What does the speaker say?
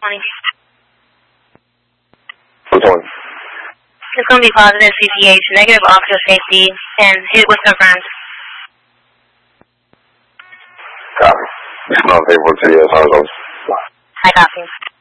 20. 120. It's going to be positive CCH, negative officer safety, and hit was confirmed. Copy. Not favorable to the San Jose. High copy.